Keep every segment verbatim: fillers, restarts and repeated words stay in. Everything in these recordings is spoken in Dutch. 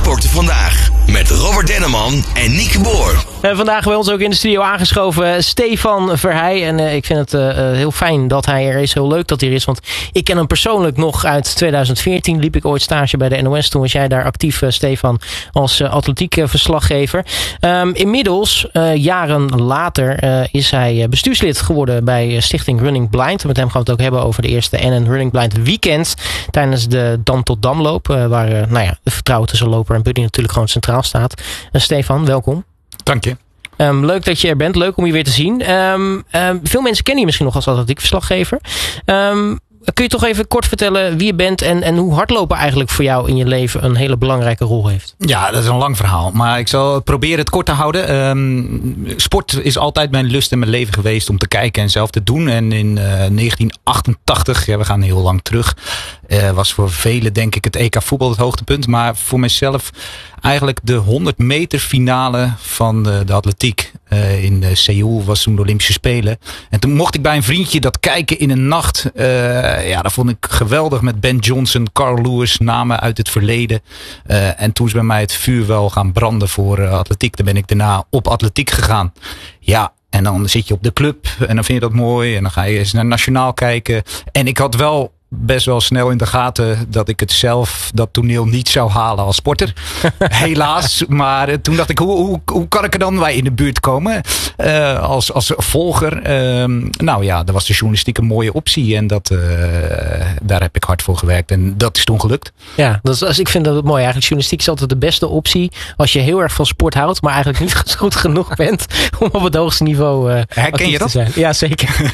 Sporten Vandaag met Robert Denneman en Nieke Boer. Uh, vandaag bij ons ook in de studio aangeschoven Stefan Verheij. En uh, ik vind het uh, heel fijn dat hij er is. Heel leuk dat hij er is. Want ik ken hem persoonlijk nog uit tweeduizend veertien. Liep ik ooit stage bij de N O S. Toen was jij daar actief, uh, Stefan, als uh, atletiek uh, verslaggever. Um, inmiddels, uh, jaren later, uh, is hij uh, bestuurslid geworden bij uh, Stichting Running Blind. Met hem gaan we het ook hebben over de eerste N N Running Blind Weekend. Tijdens de Dam tot Damloop. Uh, waar uh, nou ja, de vertrouwen tussen loper en buddy natuurlijk gewoon centraal staat. Uh, Stefan, welkom. Dank je. Um, leuk dat je er bent. Leuk om je weer te zien. Um, um, veel mensen kennen je misschien nog als atletiek verslaggever. Um, kun je toch even kort vertellen wie je bent en, en hoe hardlopen eigenlijk voor jou in je leven een hele belangrijke rol heeft? Ja, dat is een lang verhaal. Maar ik zal proberen het kort te houden. Um, sport is altijd mijn lust en mijn leven geweest om te kijken en zelf te doen. En in uh, negentien achtentachtig, ja, we gaan heel lang terug, uh, was voor velen denk ik het E K voetbal het hoogtepunt. Maar voor mezelf eigenlijk de honderd meter finale van de, de atletiek. Uh, in uh, Seoul was toen de Olympische Spelen. En toen mocht ik bij een vriendje dat kijken in een nacht. Uh, ja, dat vond ik geweldig met Ben Johnson, Carl Lewis, namen uit het verleden. Uh, en toen is bij mij het vuur wel gaan branden voor uh, atletiek. Dan ben ik daarna op atletiek gegaan. Ja, en dan zit je op de club en dan vind je dat mooi. En dan ga je eens naar nationaal kijken. En ik had wel best wel snel in de gaten dat ik het zelf, dat toneel, niet zou halen als sporter. Helaas. Maar uh, toen dacht ik, hoe, hoe, hoe kan ik er dan bij in de buurt komen? Uh, als, als volger. Uh, nou ja, dat was de journalistiek een mooie optie. En dat, uh, daar heb ik hard voor gewerkt. En dat is toen gelukt. Ja, dat is, als, ik vind dat het mooi. Eigenlijk journalistiek is altijd de bbeste optie. Als je heel erg van sport houdt, maar eigenlijk niet goed genoeg bent om op het hoogste niveau uh, Herken je dat? te zijn. Ja, zeker.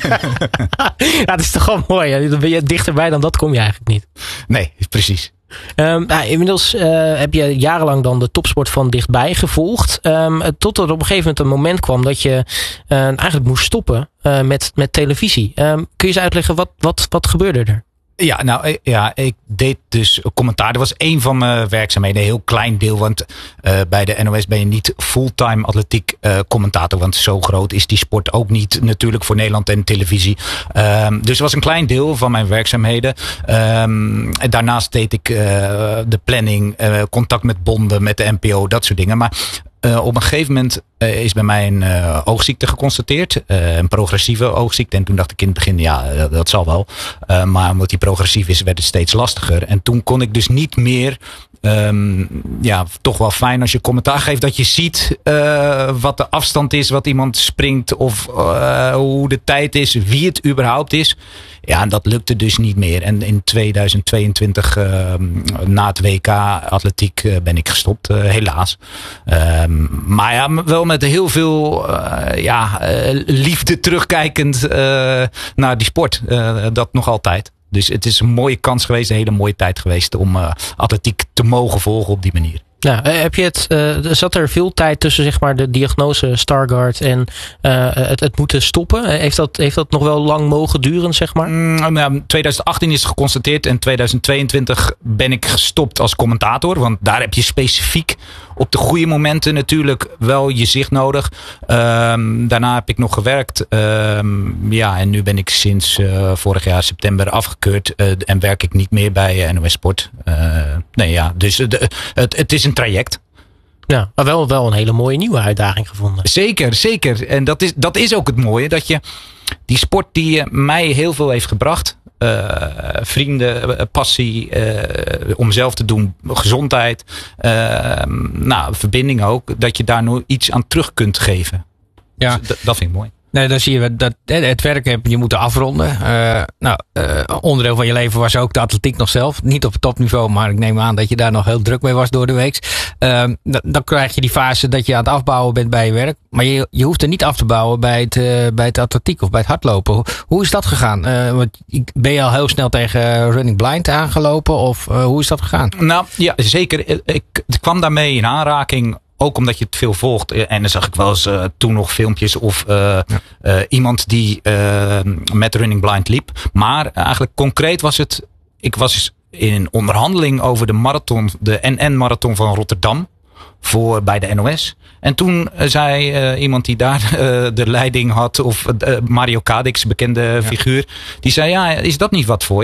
Ja, dat is toch gewoon mooi. Hè? Dan ben je dichterbij dan dat kom je eigenlijk niet. Nee, precies. Um, nou, inmiddels uh, heb je jarenlang dan de topsport van dichtbij gevolgd. Um, totdat er op een gegeven moment een moment kwam dat je uh, eigenlijk moest stoppen uh, met, met televisie. Um, kun je eens uitleggen, wat, wat, wat gebeurde er? Ja, nou ja, ik deed dus commentaar. Dat was één van mijn werkzaamheden, een heel klein deel. Want uh, bij de N O S ben je niet fulltime atletiek uh, commentator. Want zo groot is die sport ook niet natuurlijk voor Nederland en televisie. Um, dus het was een klein deel van mijn werkzaamheden. Um, en daarnaast deed ik uh, de planning, uh, contact met bonden, met de N P O, dat soort dingen. Maar Uh, op een gegeven moment uh, is bij mij een uh, oogziekte geconstateerd. Uh, een progressieve oogziekte. En toen dacht ik in het begin, ja, dat, dat zal wel. Uh, maar omdat die progressief is, werd het steeds lastiger. En toen kon ik dus niet meer, um, ja, toch wel fijn als je commentaar geeft, dat je ziet uh, wat de afstand is, wat iemand springt, of uh, hoe de tijd is, wie het überhaupt is. Ja, en dat lukte dus niet meer. En in tweeduizend tweeëntwintig, uh, na het W K atletiek, uh, ben ik gestopt, uh, helaas. Um, maar ja, wel met heel veel uh, ja, uh, liefde terugkijkend uh, naar die sport. Uh, dat nog altijd. Dus het is een mooie kans geweest, een hele mooie tijd geweest om uh, atletiek te mogen volgen op die manier. Nou, heb je het, uh, zat er veel tijd tussen zeg maar de diagnose Stargardt en uh, het, het moeten stoppen? Heeft dat, heeft dat nog wel lang mogen duren, zeg maar? Mm, nou, tweeduizend achttien is het geconstateerd en tweeduizend tweeëntwintig ben ik gestopt als commentator. Want daar heb je specifiek op de goede momenten natuurlijk wel je zicht nodig. Um, daarna heb ik nog gewerkt. Um, ja, en nu ben ik sinds uh, vorig jaar september afgekeurd. Uh, en werk ik niet meer bij N O S Sport. Uh, nee, ja, dus de, het, het is een traject. Ja, maar wel, wel een hele mooie nieuwe uitdaging gevonden. Zeker, zeker. En dat is, dat is ook het mooie. Dat je die sport die mij heel veel heeft gebracht. Uh, vrienden, passie, uh, om zelf te doen, gezondheid, uh, nou, verbinding ook. Dat je daar nu iets aan terug kunt geven. Ja. Dus dat, dat vind ik mooi. Nee, dan zie je dat het werk heb je moeten afronden. Uh, nou, uh, onderdeel van je leven was ook de atletiek nog zelf. Niet op het topniveau, maar ik neem aan dat je daar nog heel druk mee was door de week. Uh, dan, dan krijg je die fase dat je aan het afbouwen bent bij je werk. Maar je, je hoeft er niet af te bouwen bij het, uh, bij het atletiek of bij het hardlopen. Hoe, hoe is dat gegaan? Uh, want ben je al heel snel tegen Running Blind aangelopen? Of uh, hoe is dat gegaan? Nou ja, zeker. Ik, ik kwam daarmee in aanraking. Ook omdat je het veel volgt. En dan zag ik wel eens uh, toen nog filmpjes of uh, ja. uh, iemand die uh, met Running Blind liep. Maar eigenlijk concreet was het. Ik was in een onderhandeling over de marathon, de N N-marathon van Rotterdam. Voor bij de N O S. En toen uh, zei uh, iemand die daar uh, de leiding had. Of uh, Mario Cadix, bekende ja. figuur. Die zei, ja, is dat niet wat voor je?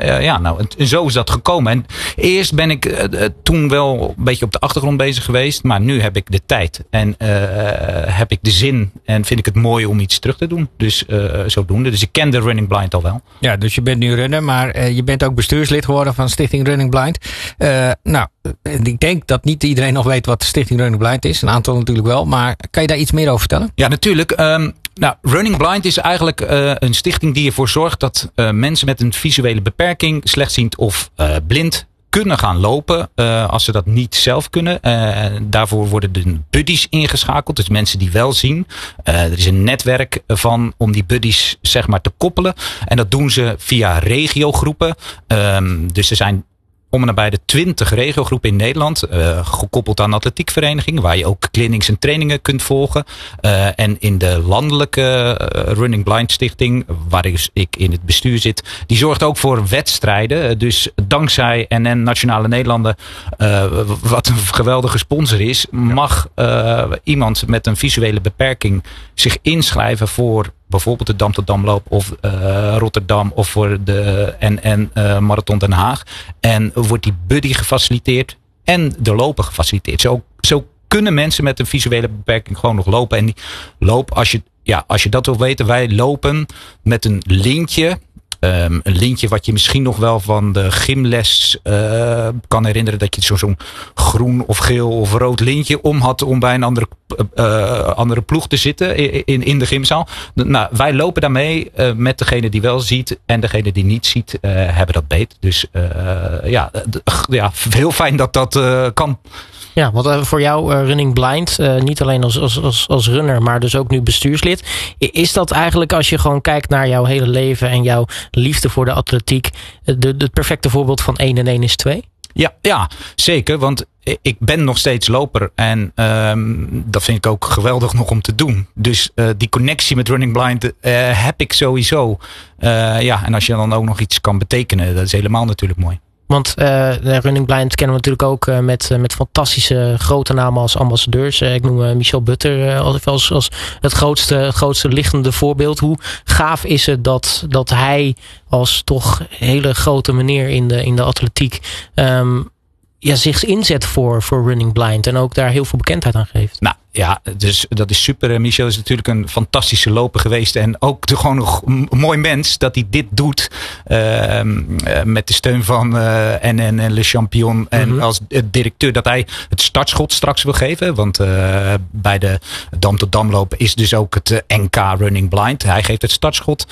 uh, ja, nou, en, en zo is dat gekomen. En eerst ben ik uh, toen wel een beetje op de achtergrond bezig geweest. Maar nu heb ik de tijd. En uh, heb ik de zin. En vind ik het mooi om iets terug te doen. Dus uh, zodoende. Dus ik ken de Running Blind al wel. Ja, dus je bent nu runner. Maar uh, je bent ook bestuurslid geworden van Stichting Running Blind. Uh, nou, ik denk dat niet iedereen nog weet wat de Stichting Running Blind is. Een aantal natuurlijk wel. Maar kan je daar iets meer over vertellen? Ja, natuurlijk. Um, nou, Running Blind is eigenlijk uh, een stichting die ervoor zorgt dat uh, mensen met een visuele beperking, slechtziend of uh, blind, kunnen gaan lopen uh, als ze dat niet zelf kunnen. Uh, daarvoor worden de buddies ingeschakeld. Dus mensen die wel zien. Uh, er is een netwerk van om die buddies zeg maar te koppelen. En dat doen ze via regiogroepen. Um, dus er zijn om en nabij de twintig regiogroepen in Nederland. Uh, gekoppeld aan atletiekverenigingen. Waar je ook clinics en trainingen kunt volgen. Uh, en in de landelijke uh, Running Blind Stichting. Waar ik in het bestuur zit. Die zorgt ook voor wedstrijden. Uh, dus dankzij N N Nationale Nederlanden. Uh, wat een geweldige sponsor is. Mag uh, iemand met een visuele beperking zich inschrijven voor bijvoorbeeld de Dam tot Damloop of uh, Rotterdam of voor de N N uh, Marathon Den Haag. En wordt die buddy gefaciliteerd en de lopen gefaciliteerd. Zo, zo kunnen mensen met een visuele beperking gewoon nog lopen. En die loop, als je, ja, als je dat wil weten, wij lopen met een lintje. Um, een lintje wat je misschien nog wel van de gymles uh, kan herinneren. Dat je zo, zo'n groen of geel of rood lintje om had om bij een andere, uh, andere ploeg te zitten in, in de gymzaal. Nou, wij lopen daarmee uh, met degene die wel ziet en degene die niet ziet uh, hebben dat beet. Dus uh, ja, d- ja, heel fijn dat dat uh, kan. Ja, want uh, voor jou uh, Running Blind, uh, niet alleen als, als, als, als runner, maar dus ook nu bestuurslid. Is dat eigenlijk, als je gewoon kijkt naar jouw hele leven en jouw liefde voor de atletiek, de, het perfecte voorbeeld van één en één is twee? Ja, ja, zeker. Want ik ben nog steeds loper. En um, dat vind ik ook geweldig nog om te doen. Dus uh, die connectie met Running Blind uh, heb ik sowieso. Uh, ja, en als je dan ook nog iets kan betekenen, dat is helemaal natuurlijk mooi. Want uh, Running Blind kennen we natuurlijk ook uh, met, uh, met fantastische grote namen als ambassadeurs. Uh, ik noem uh, Michel Butter uh, als, als, als het grootste, het grootste lichtende voorbeeld. Hoe gaaf is het dat, dat hij als toch hele grote meneer in de, in de atletiek um, ja, zich inzet voor, voor Running Blind. En ook daar heel veel bekendheid aan geeft. Nou ja, dus dat is super. Michel is natuurlijk een fantastische loper geweest. En ook de, gewoon een mooi mens dat hij dit doet. Uh, met de steun van uh, N N en Le Champion. En mm-hmm. als directeur dat hij het startschot straks wil geven. Want uh, bij de Dam tot Damloop is dus ook het uh, N K Running Blind. Hij geeft het startschot.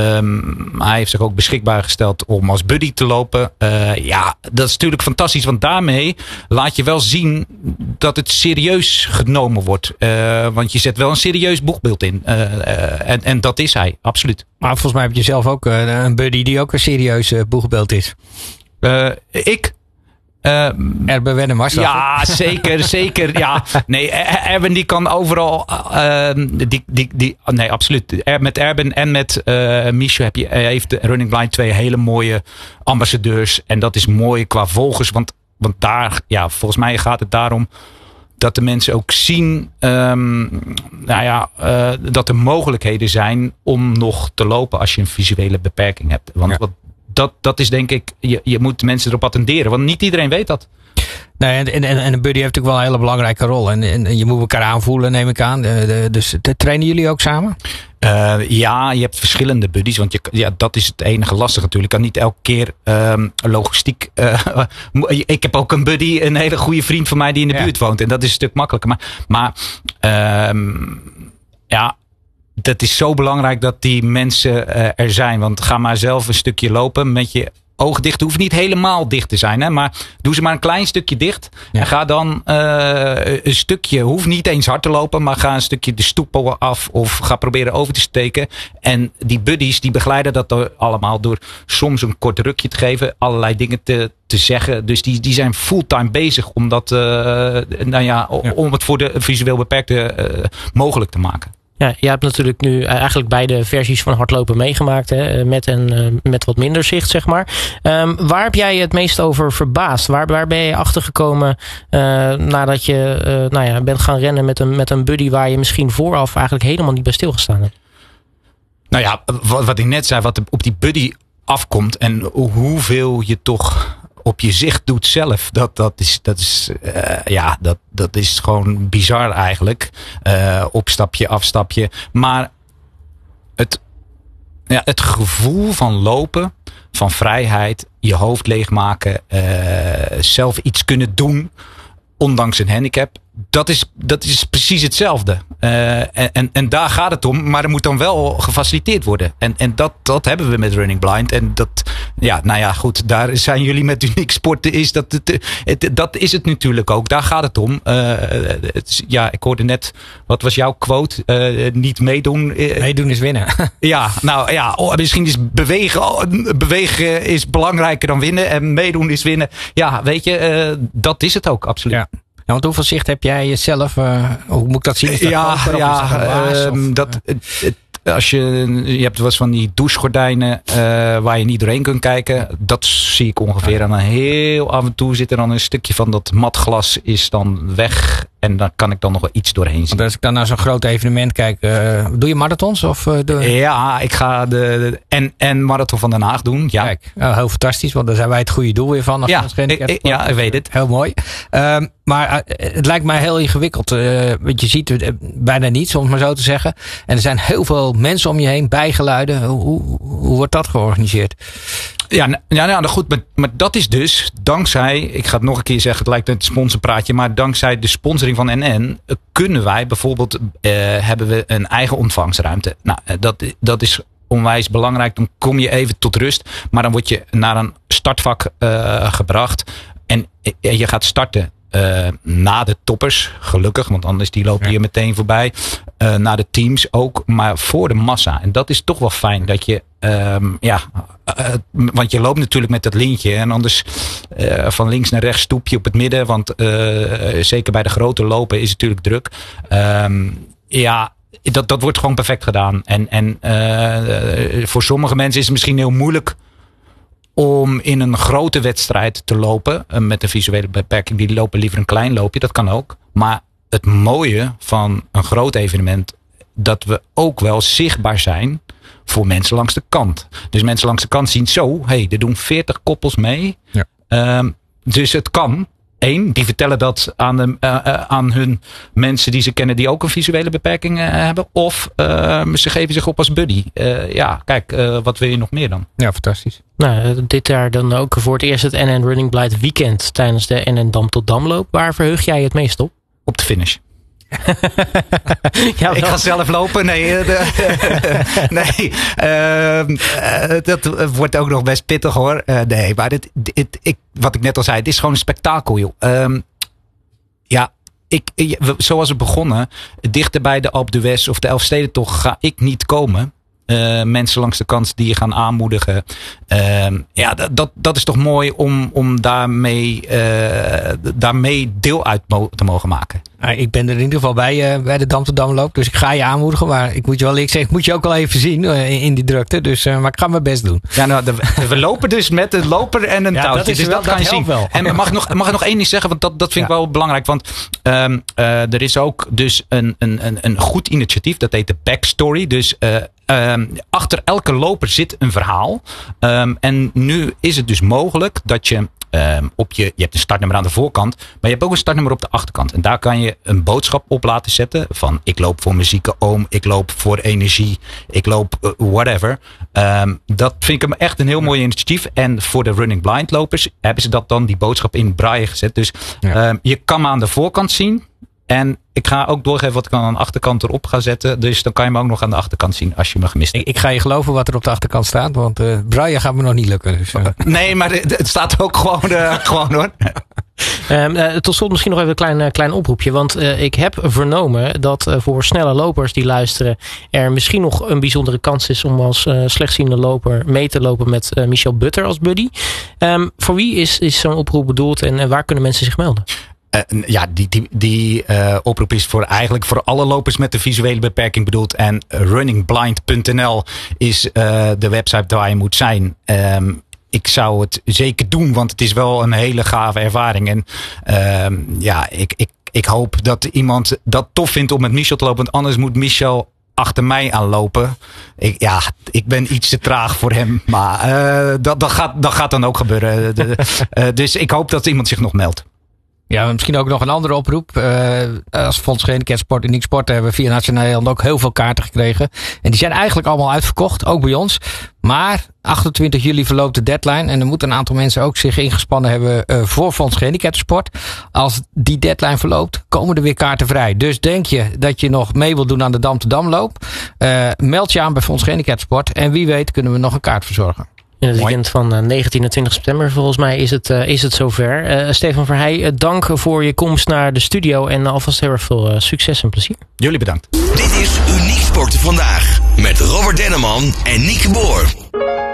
Um, hij heeft zich ook beschikbaar gesteld om als buddy te lopen. Uh, ja, dat is natuurlijk fantastisch. Want daarmee laat je wel zien dat het serieus genomen wordt. Uh, want je zet wel een serieus boegbeeld in. Uh, uh, en, en dat is hij, absoluut. Maar volgens mij heb je zelf ook uh, een buddy die ook een serieus uh, boegbeeld is. Uh, ik? Uh, Erben Wennemars. Ja, zeker, zeker. Ja, nee, Erben die kan overal. Uh, die, die, die, nee, absoluut. Met Erben en met uh, Michel heb je, heeft Running Blind twee hele mooie ambassadeurs. En dat is mooi qua volgers. Want, want daar, ja, volgens mij gaat het daarom dat de mensen ook zien um, nou ja, uh, dat er mogelijkheden zijn om nog te lopen als je een visuele beperking hebt. Want ja. wat, dat, dat is denk ik, je, je moet mensen erop attenderen. Want niet iedereen weet dat. Nee, en, en, en een buddy heeft natuurlijk wel een hele belangrijke rol. En, en, en je moet elkaar aanvoelen, neem ik aan. De, de, dus de, trainen jullie ook samen? Uh, ja, je hebt verschillende buddies. Want je, ja, dat is het enige lastige natuurlijk. Je kan niet elke keer um, logistiek. Uh, ik heb ook een buddy, een hele goede vriend van mij die in de ja. buurt woont. En dat is een stuk makkelijker. Maar, maar um, ja, dat is zo belangrijk dat die mensen uh, er zijn. Want ga maar zelf een stukje lopen met je ogen dicht. Hoeft niet helemaal dicht te zijn. Hè? Maar doe ze maar een klein stukje dicht. Ja. En ga dan uh, een stukje. Hoeft niet eens hard te lopen. Maar ga een stukje de stoep af. Of ga proberen over te steken. En die buddies die begeleiden dat allemaal. Door soms een kort rukje te geven. Allerlei dingen te, te zeggen. Dus die, die zijn fulltime bezig. Om, dat, uh, nou ja, ja. om het voor de visueel beperkte uh, mogelijk te maken. Ja, je hebt natuurlijk nu eigenlijk beide versies van hardlopen meegemaakt. Hè? Met en met wat minder zicht, zeg maar. Um, waar heb jij je het meest over verbaasd? Waar, waar ben je achtergekomen uh, nadat je uh, nou ja, bent gaan rennen met een, met een buddy waar je misschien vooraf eigenlijk helemaal niet bij stilgestaan hebt? Nou ja, wat, wat ik net zei, wat op die buddy afkomt en hoeveel je toch op je zicht doet zelf. Dat, dat is, dat is, uh, ja, dat, dat is gewoon bizar eigenlijk. Uh, opstapje, afstapje. Maar het, ja, het gevoel van lopen, van vrijheid, je hoofd leegmaken, uh, zelf iets kunnen doen, ondanks een handicap. Dat is, dat is precies hetzelfde. Uh, en, en, en daar gaat het om. Maar er moet dan wel gefaciliteerd worden. En, en dat, dat hebben we met Running Blind. En dat, ja, nou ja, goed. Daar zijn jullie met Uniek Sporten. Is dat, het, het, dat is het natuurlijk ook. Daar gaat het om. Uh, het, ja, ik hoorde net, wat was jouw quote? Uh, niet meedoen. Meedoen is winnen. Ja, nou ja, oh, misschien is bewegen, oh, bewegen is belangrijker dan winnen. En meedoen is winnen. Ja, weet je, uh, dat is het ook, absoluut. Ja. Ja, want hoeveel zicht heb jij jezelf? Uh, hoe moet ik dat zien? Is dat ja, hoger, ja, of is dat een waas, uh, of? dat, het, het, als je, je hebt wel eens van die douchegordijnen uh, waar je niet doorheen kunt kijken. Dat zie ik ongeveer. En dan heel af en toe zit er dan een stukje van dat matglas is dan weg. En dan kan ik dan nog wel iets doorheen zien. Want als ik dan naar zo'n groot evenement kijk, uh, doe je marathons? Of, uh, doe... Ja, ik ga de, de en Marathon van Den Haag doen. Ja. Kijk, oh, heel fantastisch, want daar zijn wij het goede doel weer van. Als ja, ik, ik, ja, ik weet het. Heel mooi. Um, maar uh, het lijkt mij heel ingewikkeld. Uh, want je ziet het uh, bijna niet, om het maar zo te zeggen. En er zijn heel veel mensen om je heen, bijgeluiden. Hoe, hoe, hoe wordt dat georganiseerd? Ja, ja, nou goed, maar, maar dat is dus dankzij, ik ga het nog een keer zeggen, het lijkt een sponsorpraatje, maar dankzij de sponsoring van N N kunnen wij bijvoorbeeld, uh, hebben we een eigen ontvangstruimte. Nou, dat, dat is onwijs belangrijk. Dan kom je even tot rust, maar dan word je naar een startvak uh, gebracht en je gaat starten. Uh, na de toppers, gelukkig, want anders die lopen hier meteen voorbij. Uh, na de teams ook, maar voor de massa. En dat is toch wel fijn dat je, um, ja, uh, want je loopt natuurlijk met dat lintje. En anders uh, van links naar rechts stoep je op het midden. Want uh, zeker bij de grote lopen is het natuurlijk druk. Um, ja, dat, dat wordt gewoon perfect gedaan. En, en uh, voor sommige mensen is het misschien heel moeilijk om in een grote wedstrijd te lopen met een visuele beperking. Die lopen liever een klein loopje, dat kan ook. Maar het mooie van een groot evenement, dat we ook wel zichtbaar zijn voor mensen langs de kant. Dus mensen langs de kant zien zo, hé, hey, er doen veertig koppels mee. Ja. Um, dus het kan. Eén, die vertellen dat aan, de, uh, uh, aan hun mensen die ze kennen die ook een visuele beperking uh, hebben. Of uh, ze geven zich op als buddy. Uh, ja, kijk, uh, wat wil je nog meer dan? Ja, fantastisch. Nou, dit jaar dan ook voor het eerst het N N Running Blind weekend tijdens de N N Dam tot Damloop. Waar verheug jij je het meest op? Op de finish. Ja, ik ga zelf lopen. Nee, de, nee uh, uh, dat wordt ook nog best pittig hoor. Uh, nee, maar dit, dit, ik, wat ik net al zei, het is gewoon een spektakel, joh. Um, ja, ik, zoals we begonnen, dichter bij de Alpe d'Huez of de Elfstedentocht ga ik niet komen. Uh, mensen langs de kant die je gaan aanmoedigen. Uh, ja, dat, dat is toch mooi om, om daarmee, uh, daarmee deel uit mo- te mogen maken. Uh, ik ben er in ieder geval bij, uh, bij de Dam tot Damloop. Dus ik ga je aanmoedigen. Maar ik moet je wel eerlijk zeggen, ik moet je ook wel even zien uh, in, in die drukte. Dus, uh, maar ik ga mijn best doen. Ja, nou, de, we lopen dus met een loper en een ja, touwtje. Dat is dus wel, dat kan dat je zien. Wel. En mag ik nog, mag ik nog één ding zeggen? Want dat, dat vind ja. ik wel belangrijk. Want um, uh, er is ook dus een, een, een, een goed initiatief. Dat heet de Backstory. Dus uh, Um, achter elke loper zit een verhaal. Um, en nu is het dus mogelijk dat je um, op je... Je hebt een startnummer aan de voorkant. Maar je hebt ook een startnummer op de achterkant. En daar kan je een boodschap op laten zetten. Van ik loop voor mijn zieke oom. Ik loop voor energie. Ik loop uh, whatever. Um, dat vind ik echt een heel mooi initiatief. En voor de Running Blind lopers hebben ze dat dan die boodschap in braille gezet. Dus ja. um, je kan me aan de voorkant zien. En ik ga ook doorgeven wat ik dan aan de achterkant erop ga zetten. Dus dan kan je me ook nog aan de achterkant zien als je me gemist hebt. Ik, ik ga je geloven wat er op de achterkant staat. Want uh, braille gaat me nog niet lukken. Dus, uh. Nee, maar het, het staat ook gewoon, uh, gewoon hoor. Um, uh, tot slot misschien nog even een klein, uh, klein oproepje. Want uh, ik heb vernomen dat uh, voor snelle lopers die luisteren er misschien nog een bijzondere kans is om als uh, slechtziende loper mee te lopen met uh, Michel Butter als buddy. Um, voor wie is, is zo'n oproep bedoeld en uh, waar kunnen mensen zich melden? Uh, ja, die, die, die uh, oproep is voor eigenlijk voor alle lopers met een visuele beperking bedoeld. En running blind punt n l is uh, de website waar je moet zijn. Um, ik zou het zeker doen, want het is wel een hele gave ervaring. En um, ja, ik, ik, ik hoop dat iemand dat tof vindt om met Michel te lopen. Want anders moet Michel achter mij aanlopen. Ik, ja, ik ben iets te traag voor hem. Maar uh, dat, dat, gaat, dat gaat dan ook gebeuren. De, uh, dus ik hoop dat iemand zich nog meldt. Ja, misschien ook nog een andere oproep. Uh, als Fonds Gehandicapten Sport Uniek Sport hebben we via Nationaal Nederland ook heel veel kaarten gekregen. En die zijn eigenlijk allemaal uitverkocht, ook bij ons. Maar achtentwintig juli verloopt de deadline. En er moeten een aantal mensen ook zich ingespannen hebben uh, voor Fonds Gehandicapten Sport. Als die deadline verloopt, komen er weer kaarten vrij. Dus denk je dat je nog mee wilt doen aan de Dam te Damloop? Uh, meld je aan bij Fonds Gehandicapten Sport. En wie weet kunnen we nog een kaart verzorgen. In het weekend van negentien en twintig september volgens mij is het, uh, is het zover. Uh, Stefan Verheij, uh, dank voor je komst naar de studio. En alvast heel erg veel uh, succes en plezier. Jullie bedankt. Dit is Uniek Sporten Vandaag. Met Robert Denneman en Nieke Boer.